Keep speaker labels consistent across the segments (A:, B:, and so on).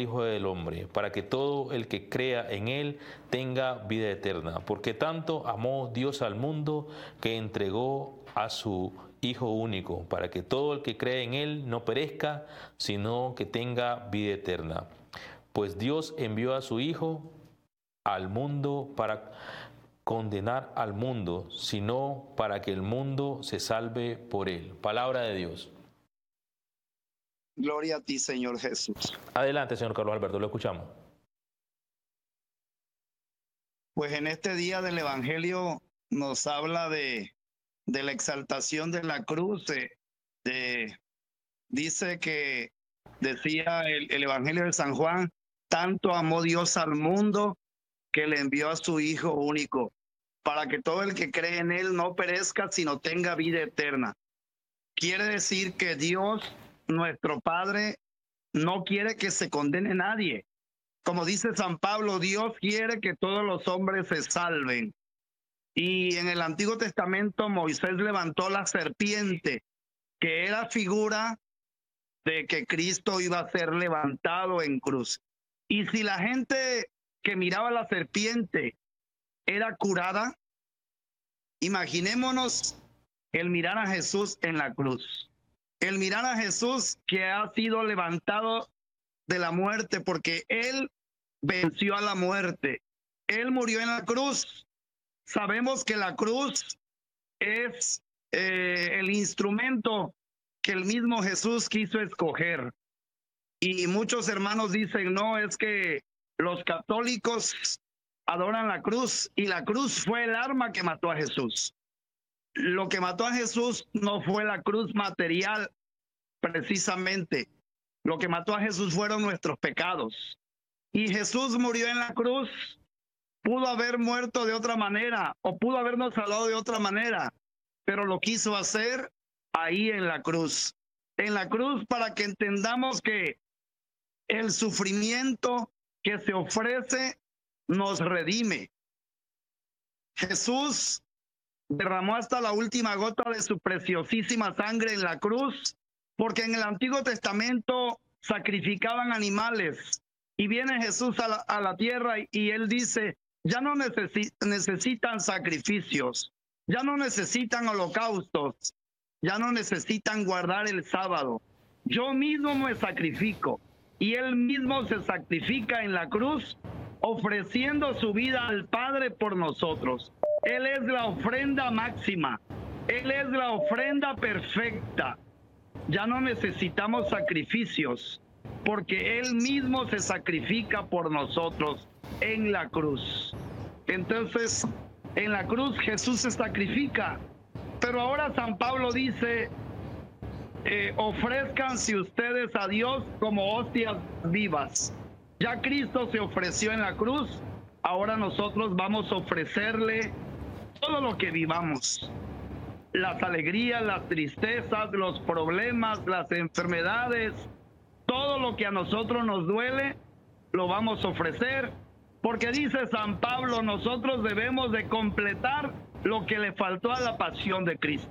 A: Hijo del Hombre, para que todo el que crea en Él tenga vida eterna. Porque tanto amó Dios al mundo que entregó a su Hijo único, para que todo el que cree en Él no perezca, sino que tenga vida eterna. Pues Dios envió a su Hijo al mundo para condenar al mundo, sino para que el mundo se salve por Él. Palabra de Dios.
B: Gloria a ti, Señor Jesús.
A: Adelante, señor Carlos Alberto, lo escuchamos.
B: Pues en este día del Evangelio nos habla de la exaltación de la cruz. Dice que, decía el Evangelio de San Juan, tanto amó Dios al mundo que le envió a su Hijo único, para que todo el que cree en Él no perezca, sino tenga vida eterna. Quiere decir que Dios, nuestro Padre, no quiere que se condene nadie. Como dice San Pablo, Dios quiere que todos los hombres se salven. Y en el Antiguo Testamento Moisés levantó la serpiente, que era figura de que Cristo iba a ser levantado en cruz. Y si la gente que miraba la serpiente era curada, imaginémonos el mirar a Jesús en la cruz. El mirar a Jesús que ha sido levantado de la muerte, porque Él venció a la muerte. Él murió en la cruz. Sabemos que la cruz es el instrumento que el mismo Jesús quiso escoger. Y muchos hermanos dicen, no, es que los católicos adoran la cruz, y la cruz fue el arma que mató a Jesús. Lo que mató a Jesús no fue la cruz material, precisamente. Lo que mató a Jesús fueron nuestros pecados. Y Jesús murió en la cruz. Pudo haber muerto de otra manera, o pudo habernos salvado de otra manera, pero lo quiso hacer ahí en la cruz. En la cruz, para que entendamos que el sufrimiento que se ofrece nos redime. Jesús derramó hasta la última gota de su preciosísima sangre en la cruz, porque en el Antiguo Testamento sacrificaban animales, y viene Jesús a la tierra y Él dice, ya no necesitan sacrificios, ya no necesitan holocaustos, ya no necesitan guardar el sábado. Yo mismo me sacrifico. Y Él mismo se sacrifica en la cruz, ofreciendo su vida al Padre por nosotros. Él es la ofrenda máxima. Él es la ofrenda perfecta. Ya no necesitamos sacrificios, porque Él mismo se sacrifica por nosotros en la cruz. Entonces, en la cruz Jesús se sacrifica. Pero ahora San Pablo dice, ofrézcanse ustedes a Dios como hostias vivas. Ya Cristo se ofreció en la cruz, ahora nosotros vamos a ofrecerle todo lo que vivamos. Las alegrías, las tristezas, los problemas, las enfermedades, todo lo que a nosotros nos duele, lo vamos a ofrecer, porque dice San Pablo, nosotros debemos de completar lo que le faltó a la pasión de Cristo.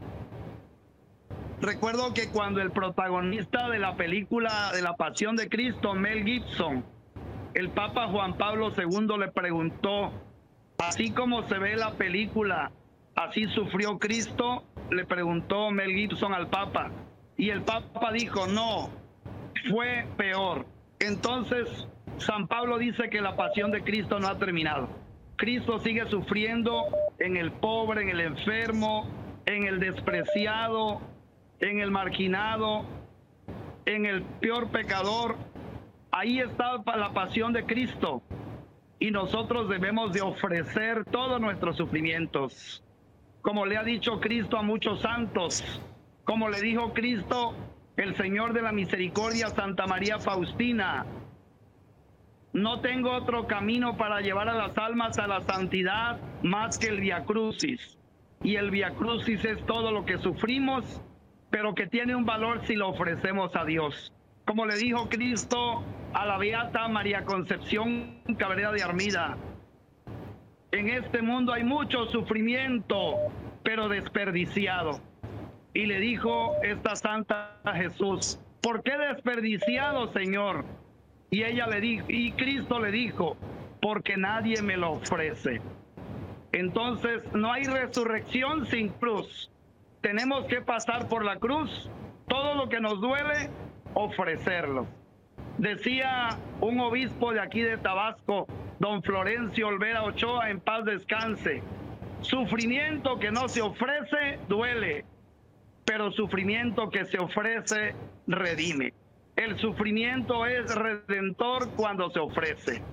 B: Recuerdo que cuando el protagonista de la película de la Pasión de Cristo, Mel Gibson, el Papa Juan Pablo II le preguntó, así como se ve la película, así sufrió Cristo, le preguntó Mel Gibson al Papa. Y el Papa dijo, no, fue peor. Entonces, San Pablo dice que la pasión de Cristo no ha terminado. Cristo sigue sufriendo en el pobre, en el enfermo, en el despreciado, en el marginado, en el peor pecador. Ahí está la pasión de Cristo, y nosotros debemos de ofrecer todos nuestros sufrimientos, como le ha dicho Cristo a muchos santos, como le dijo Cristo, el Señor de la Misericordia, Santa María Faustina. No tengo otro camino para llevar a las almas a la santidad más que el Via Crucis, y el Via Crucis es todo lo que sufrimos, pero que tiene un valor si lo ofrecemos a Dios. Como le dijo Cristo a la beata María Concepción Cabrera de Armida, en este mundo hay mucho sufrimiento, pero desperdiciado. Y le dijo esta santa a Jesús, ¿por qué desperdiciado, Señor? Y Cristo le dijo, porque nadie me lo ofrece. Entonces, no hay resurrección sin cruz. Tenemos que pasar por la cruz, todo lo que nos duele, ofrecerlo. Decía un obispo de aquí de Tabasco, don Florencio Olvera Ochoa, en paz descanse: sufrimiento que no se ofrece duele, pero sufrimiento que se ofrece redime. El sufrimiento es redentor cuando se ofrece.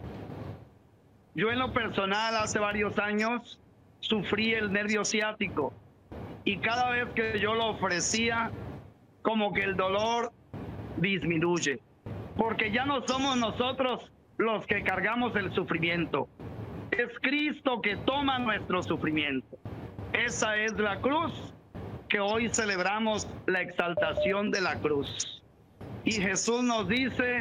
B: Yo en lo personal hace varios años sufrí el nervio ciático y cada vez que yo lo ofrecía, como que el dolor disminuye, porque ya no somos nosotros los que cargamos el sufrimiento, es Cristo que toma nuestro sufrimiento. Esa es la cruz, que hoy celebramos la exaltación de la cruz. Y Jesús nos dice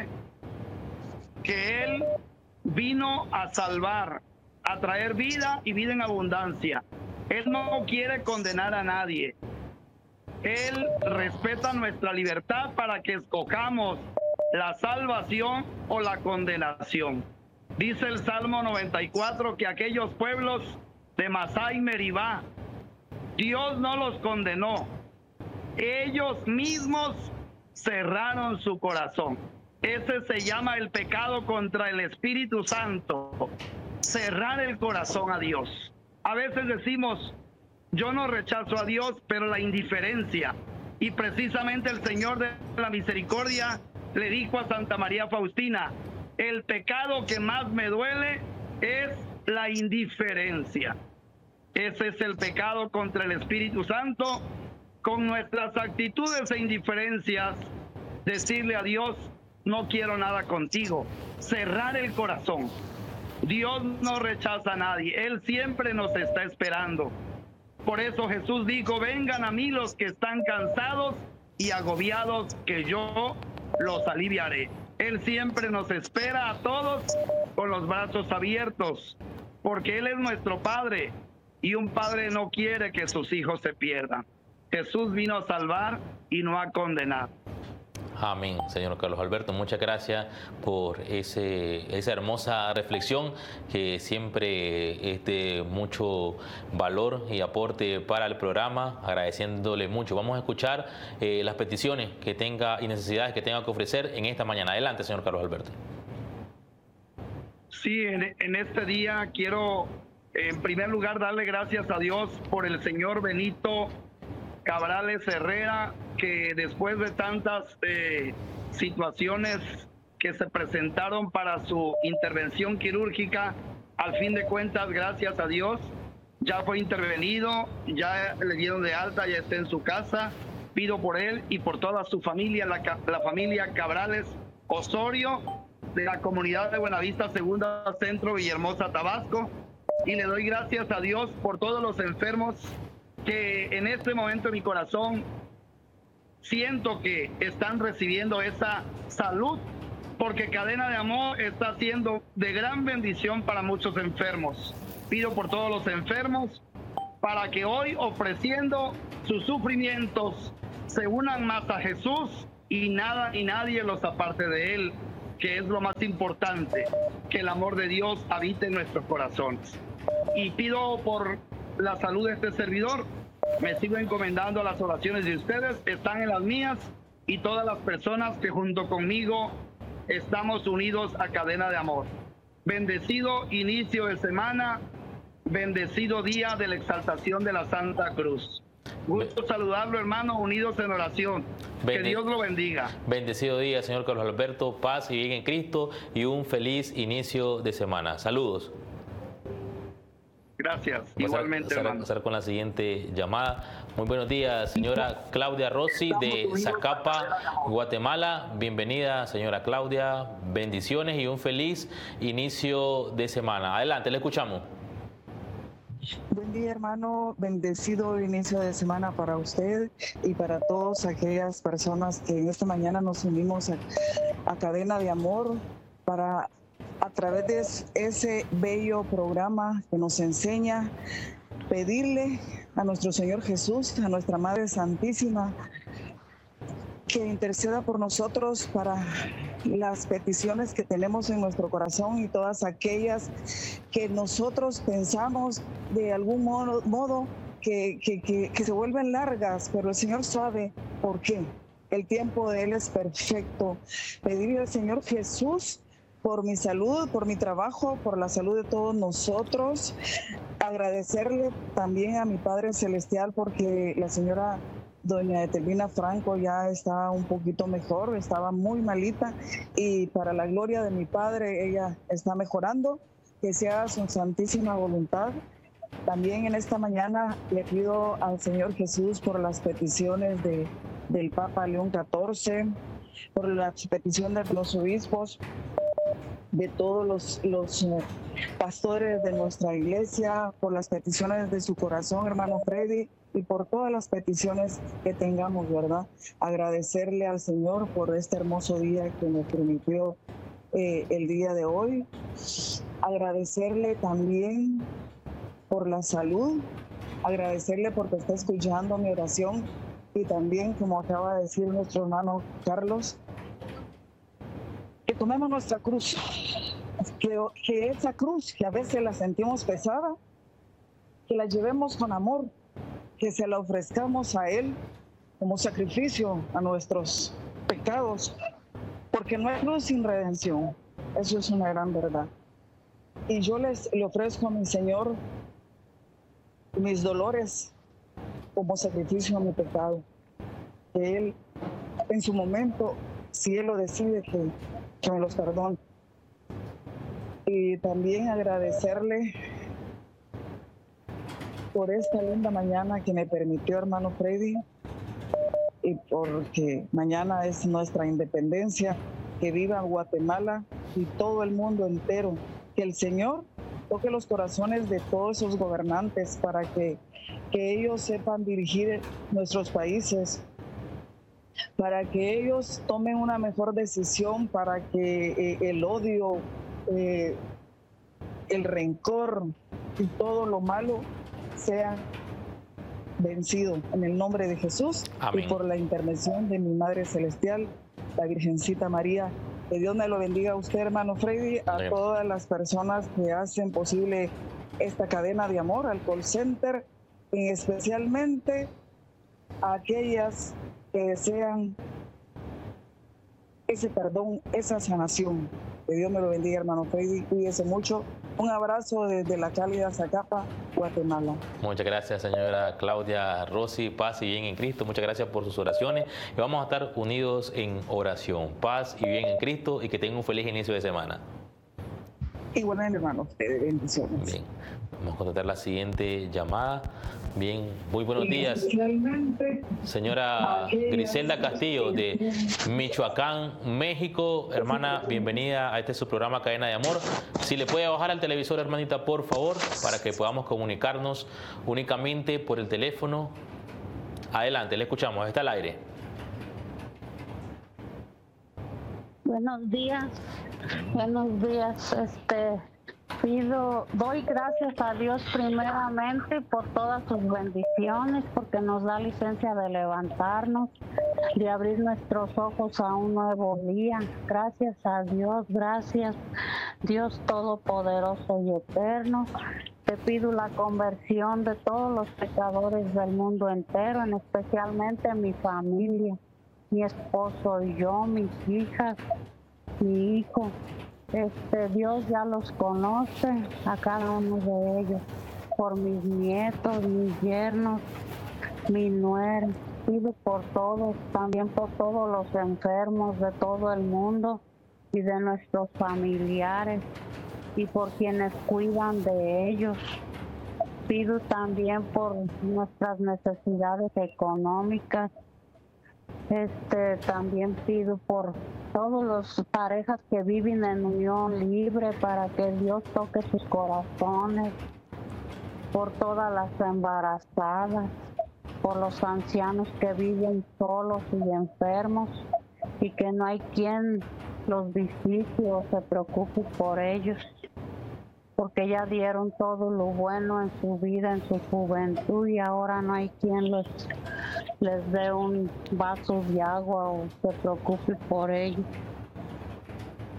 B: que Él vino a salvar, a traer vida y vida en abundancia. Él no quiere condenar a nadie. Él respeta nuestra libertad para que escojamos la salvación o la condenación. Dice el Salmo 94 que aquellos pueblos de Masá y Meribá, Dios no los condenó. Ellos mismos cerraron su corazón. Ese se llama el pecado contra el Espíritu Santo. Cerrar el corazón a Dios. A veces decimos, yo no rechazo a Dios, pero la indiferencia. Y precisamente el Señor de la Misericordia le dijo a Santa María Faustina, el pecado que más me duele es la indiferencia. Ese es el pecado contra el Espíritu Santo. Con nuestras actitudes e indiferencias, decirle a Dios, no quiero nada contigo. Cerrar el corazón. Dios no rechaza a nadie. Él siempre nos está esperando. Por eso Jesús dijo, vengan a mí los que están cansados y agobiados, que yo los aliviaré. Él siempre nos espera a todos con los brazos abiertos, porque Él es nuestro Padre y un padre no quiere que sus hijos se pierdan. Jesús vino a salvar y no a condenar.
A: Amén, señor Carlos Alberto. Muchas gracias por esa hermosa reflexión que siempre es de mucho valor y aporte para el programa, agradeciéndole mucho. Vamos a escuchar las peticiones que tenga y necesidades que tenga que ofrecer en esta mañana. Adelante, señor Carlos Alberto.
B: Sí, en este día quiero, en primer lugar, darle gracias a Dios por el señor Benito Cabrales Herrera, que después de tantas situaciones que se presentaron para su intervención quirúrgica, al fin de cuentas, gracias a Dios, ya fue intervenido, ya le dieron de alta, ya está en su casa. Pido por él y por toda su familia, la familia Cabrales Osorio, de la comunidad de Buenavista, Segunda Centro, Villahermosa, Tabasco. Y le doy gracias a Dios por todos los enfermos que en este momento en mi corazón siento que están recibiendo esa salud, porque Cadena de Amor está siendo de gran bendición para muchos enfermos. Pido por todos los enfermos para que hoy, ofreciendo sus sufrimientos, se unan más a Jesús y nada y nadie los aparte de Él, que es lo más importante, que el amor de Dios habite en nuestros corazones. Y pido por la salud de este servidor. Me sigo encomendando a las oraciones de ustedes, están en las mías, y todas las personas que junto conmigo estamos unidos a Cadena de Amor. Bendecido inicio de semana, bendecido día de la exaltación de la Santa Cruz. Gusto saludarlo, hermano, unidos en oración. Que Dios lo bendiga.
A: Bendecido día, señor Carlos Alberto, paz y bien en Cristo y un feliz inicio de semana. Saludos.
B: Gracias, igualmente, hermano.
A: Vamos a pasar con la siguiente llamada. Muy buenos días, señora Claudia Rossi de Zacapa, Guatemala. Bienvenida, señora Claudia. Bendiciones y un feliz inicio de semana. Adelante, le escuchamos.
C: Buen día, hermano. Bendecido inicio de semana para usted y para todas aquellas personas que en esta mañana nos unimos a Cadena de Amor para, a través de ese bello programa que nos enseña, pedirle a nuestro Señor Jesús, a nuestra Madre Santísima, que interceda por nosotros para las peticiones que tenemos en nuestro corazón y todas aquellas que nosotros pensamos de algún modo que se vuelven largas, pero el Señor sabe por qué. El tiempo de Él es perfecto. Pedirle al Señor Jesús por mi salud, por mi trabajo, por la salud de todos nosotros. Agradecerle también a mi Padre Celestial porque la señora doña Etelvina Franco ya está un poquito mejor, estaba muy malita y para la gloria de mi Padre ella está mejorando, que sea su santísima voluntad. También en esta mañana le pido al Señor Jesús por las peticiones del Papa León XIV, por las peticiones de los obispos, de todos los pastores de nuestra iglesia, por las peticiones de su corazón, hermano Freddy, y por todas las peticiones que tengamos, ¿verdad? Agradecerle al Señor por este hermoso día que nos permitió el día de hoy. Agradecerle también por la salud, agradecerle porque está escuchando mi oración y también, como acaba de decir nuestro hermano Carlos, que tomemos nuestra cruz, que esa cruz que a veces la sentimos pesada, que la llevemos con amor, que se la ofrezcamos a Él como sacrificio a nuestros pecados, porque no hay cruz sin redención. Eso es una gran verdad. Y yo le ofrezco a mi Señor mis dolores como sacrificio a mi pecado, que Él en su momento, si Él lo decide, que me los perdone. Y también agradecerle por esta linda mañana que me permitió, hermano Freddy, y porque mañana es nuestra independencia, que viva Guatemala y todo el mundo entero. Que el Señor toque los corazones de todos esos gobernantes para que ellos sepan dirigir nuestros países, para que ellos tomen una mejor decisión, para que el odio, el rencor y todo lo malo sea vencido en el nombre de Jesús. Amén. Y por la intervención de mi Madre Celestial, la Virgencita María. Que Dios me lo bendiga a usted, hermano Freddy, a Amén. Todas las personas que hacen posible esta cadena de amor, al call center, y especialmente a aquellas que desean ese perdón, esa sanación. Que Dios me lo bendiga, hermano Freddy, cuídese mucho. Un abrazo desde la cálida Zacapa, Guatemala.
A: Muchas gracias, señora Claudia Rossi. Paz y bien en Cristo. Muchas gracias por sus oraciones. Y vamos a estar unidos en oración. Paz y bien en Cristo y que tengan un feliz inicio de semana.
C: Igualmente, hermano. Bendiciones.
A: Bien. Vamos a contratar la siguiente llamada. Bien, muy buenos días. Señora Griselda Castillo de Michoacán, México. Hermana, bienvenida a este su programa Cadena de Amor. Si le puede bajar al televisor, hermanita, por favor, para que podamos comunicarnos únicamente por el teléfono. Adelante, le escuchamos, está al aire.
D: Buenos días. Doy gracias a Dios primeramente por todas sus bendiciones, porque nos da licencia de levantarnos, de abrir nuestros ojos a un nuevo día. Gracias a Dios, gracias Dios Todopoderoso y Eterno. Te pido la conversión de todos los pecadores del mundo entero, en especialmente mi familia, mi esposo y yo, mis hijas, mi hijo. Dios ya los conoce a cada uno de ellos, por mis nietos, mis yernos, mi nuera. Pido por todos, también por todos los enfermos de todo el mundo y de nuestros familiares y por quienes cuidan de ellos. Pido también por nuestras necesidades económicas. También pido por todas las parejas que viven en unión libre, para que Dios toque sus corazones, por todas las embarazadas, por los ancianos que viven solos y enfermos y que no hay quien los visite o se preocupe por ellos, porque ya dieron todo lo bueno en su vida, en su juventud, y ahora no hay quien les dé un vaso de agua o se preocupe por ellos.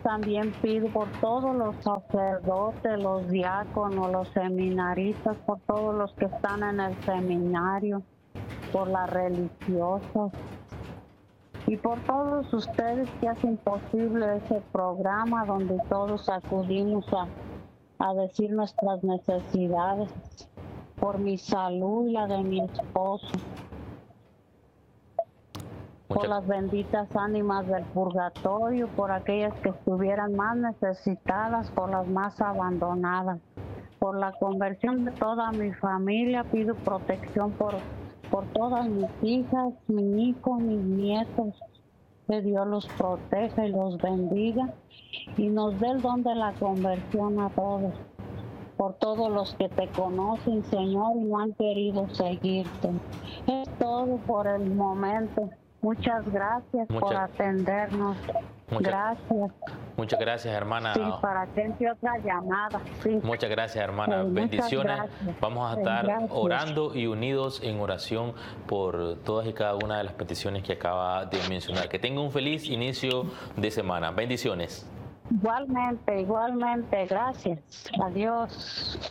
D: también pido por todos los sacerdotes, los diáconos, los seminaristas, por todos los que están en el seminario, por las religiosas y por todos ustedes que hacen posible ese programa donde todos acudimos a decir nuestras necesidades, por mi salud y la de mi esposo. Por las benditas ánimas del purgatorio, por aquellas que estuvieran más necesitadas, por las más abandonadas, por la conversión de toda mi familia, pido protección por todas mis hijas, mi hijo, mis nietos, que Dios los proteja y los bendiga y nos dé el don de la conversión a todos, por todos los que te conocen, Señor, y no han querido seguirte. Es todo por el momento. Muchas gracias por atendernos. Gracias.
A: Muchas gracias, hermana.
D: Sí, para atender otra llamada. Sí.
A: Muchas gracias, hermana.
D: Sí,
A: bendiciones.
D: Gracias.
A: Vamos a estar orando y unidos en oración por todas y cada una de las peticiones que acaba de mencionar. Que tenga un feliz inicio de semana. Bendiciones.
D: Igualmente. Gracias. Adiós.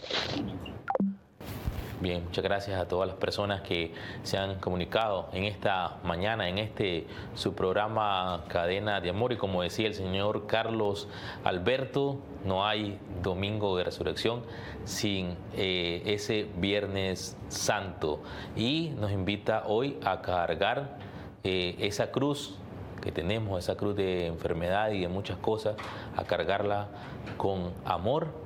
A: Bien, muchas gracias a todas las personas que se han comunicado en esta mañana, en su programa Cadena de Amor. Y como decía el señor Carlos Alberto, no hay domingo de resurrección sin ese Viernes Santo. Y nos invita hoy a cargar esa cruz que tenemos, esa cruz de enfermedad y de muchas cosas, a cargarla con amor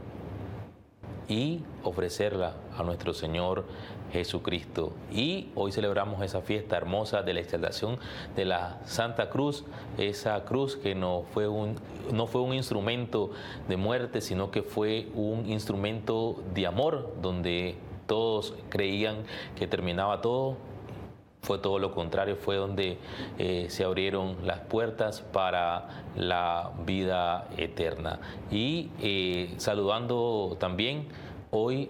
A: y ofrecerla a nuestro Señor Jesucristo. Y hoy celebramos esa fiesta hermosa de la exaltación de la Santa Cruz, esa cruz que no fue un instrumento de muerte, sino que fue un instrumento de amor, donde todos creían que terminaba todo. Fue todo lo contrario, fue donde se abrieron las puertas para la vida eterna. Y saludando también hoy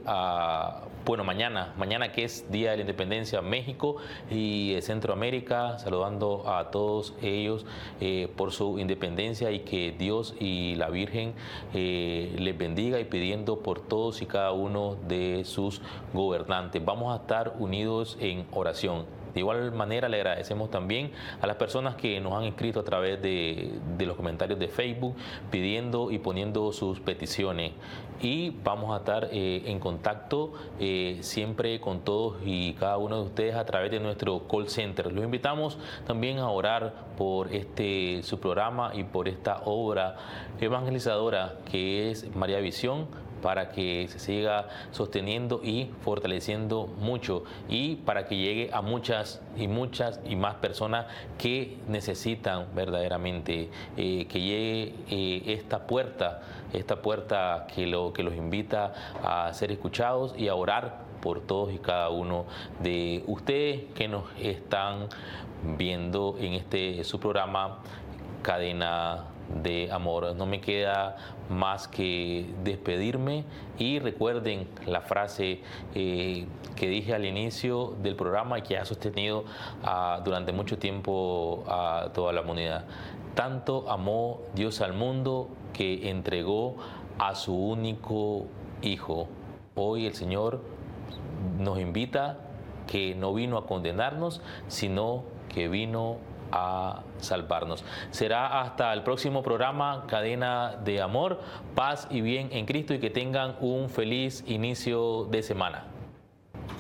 A: mañana que es Día de la Independencia, México y Centroamérica, saludando a todos ellos por su independencia, y que Dios y la Virgen les bendiga, y pidiendo por todos y cada uno de sus gobernantes. Vamos a estar unidos en oración. De igual manera, le agradecemos también a las personas que nos han escrito a través de los comentarios de Facebook, pidiendo y poniendo sus peticiones. Y vamos a estar en contacto siempre con todos y cada uno de ustedes a través de nuestro call center. Los invitamos también a orar por su programa y por esta obra evangelizadora que es María Visión, para que se siga sosteniendo y fortaleciendo mucho, y para que llegue a muchas y más personas que necesitan verdaderamente que llegue esta puerta que los invita a ser escuchados y a orar por todos y cada uno de ustedes que nos están viendo en su programa Cadena de Amor. No me queda más que despedirme, y recuerden la frase que dije al inicio del programa y que ha sostenido durante mucho tiempo a toda la humanidad. Tanto amó Dios al mundo que entregó a su único Hijo. Hoy el Señor nos invita, que no vino a condenarnos, sino que vino a salvarnos. Será hasta el próximo programa Cadena de Amor, paz y bien en Cristo, y que tengan un feliz inicio de semana.